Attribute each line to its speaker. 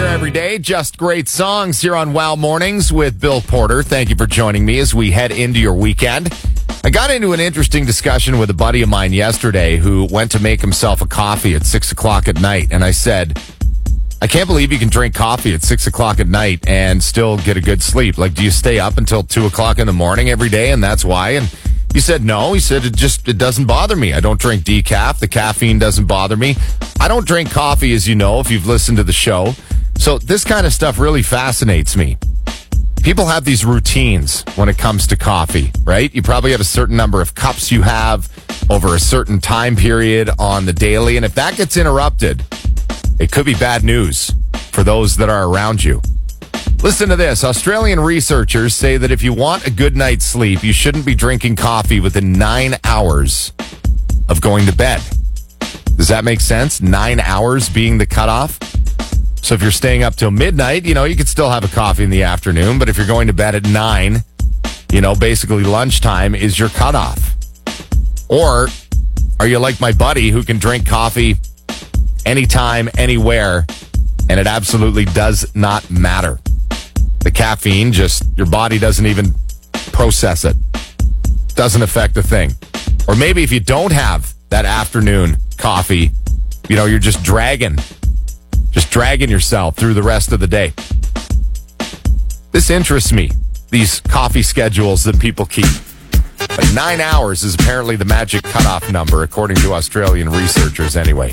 Speaker 1: every day. Just great songs here on Wow Mornings with Bill Porter. Thank you for joining me as we head into your weekend. I got into an interesting discussion with a buddy of mine yesterday who went to make himself a coffee at 6 o'clock at night. And I said, I can't believe you can drink coffee at 6 o'clock at night and still get a good sleep. Like, do you stay up until 2 o'clock in the morning every day and that's why? And he said, no. He said, it doesn't bother me. I don't drink decaf. The caffeine doesn't bother me. I don't drink coffee, as you know, if you've listened to the show. So this kind of stuff really fascinates me. People have these routines when it comes to coffee, right? You probably have a certain number of cups you have over a certain time period on the daily. And if that gets interrupted, it could be bad news for those that are around you. Listen to this. Australian researchers say that if you want a good night's sleep, you shouldn't be drinking coffee within 9 hours of going to bed. Does that make sense? 9 hours being the cutoff? So if you're staying up till midnight, you could still have a coffee in the afternoon. But if you're going to bed at 9, basically lunchtime is your cutoff. Or are you like my buddy who can drink coffee anytime, anywhere, and it absolutely does not matter? The caffeine, your body doesn't even process it. Doesn't affect a thing. Or maybe if you don't have that afternoon coffee, you're just dragging yourself through the rest of the day. This interests me, these coffee schedules that people keep. But 9 hours is apparently the magic cutoff number, according to Australian researchers anyway.